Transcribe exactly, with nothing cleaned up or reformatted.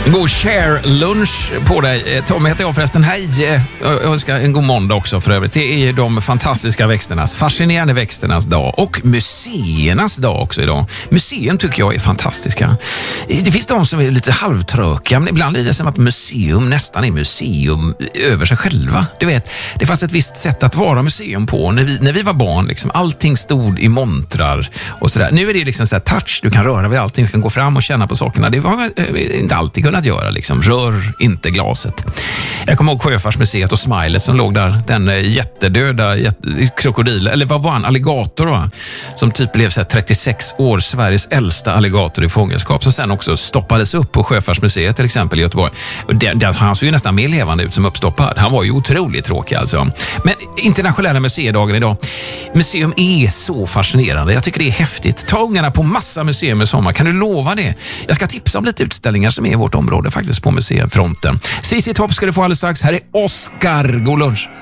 God share-lunch på dig. Tommy heter jag förresten. Hej! Jag önskar en god måndag också för övrigt. Det är ju de fantastiska växternas, fascinerande växternas dag och museernas dag också idag. Museum tycker jag är fantastiska. Det finns de som är lite halvtrökiga, men ibland är det som att museum nästan är museum över sig själva. Du vet, det fanns ett visst sätt att vara museum på när vi, när vi var barn. Liksom, allting stod i montrar och sådär. Nu är det liksom så här touch, du kan röra vid allting, du kan gå fram och känna på sakerna. Det var inte alltid kunnat göra, liksom. Rör inte glaset. Jag kommer ihåg Sjöfartsmuseet och Smilet som låg där. Den jättedöda jätte, krokodil, eller vad var han? Alligator, va? Som typ blev så här trettiosex år, Sveriges äldsta alligator i fångenskap, som sen också stoppades upp på Sjöfartsmuseet till exempel i Göteborg. Den, den, han såg ju nästan mer levande ut som uppstoppad. Han var ju otroligt tråkig alltså. Men internationella museidagen idag. Museum är så fascinerande. Jag tycker det är häftigt. Ta ungarna på massa museum i sommar. Kan du lova det? Jag ska tipsa om lite utställningar som är i vårt område faktiskt på museifronten. C C Topp ska du få alldeles strax. Här är Oscar. God lunch.